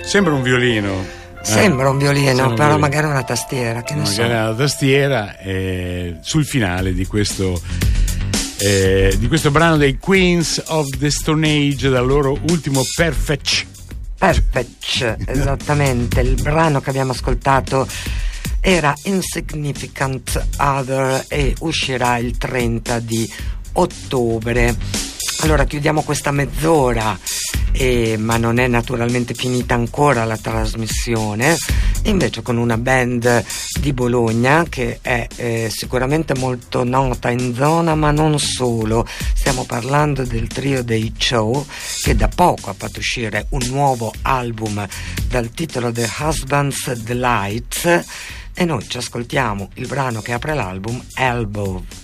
Sembra un violino. Sembra un violino, Sembra un però violino. magari una tastiera, che ne so. Magari una tastiera, sul finale di questo brano dei Queens of the Stone Age, dal loro ultimo Perfect, esattamente. Il brano che abbiamo ascoltato era Insignificant Other e uscirà il 30 di ottobre. Allora chiudiamo questa mezz'ora, ma non è naturalmente finita ancora la trasmissione, invece con una band di Bologna che è sicuramente molto nota in zona, ma non solo. Stiamo parlando del trio dei Cho, che da poco ha fatto uscire un nuovo album dal titolo The Husband's Delight, e noi ci ascoltiamo il brano che apre l'album, Elbow.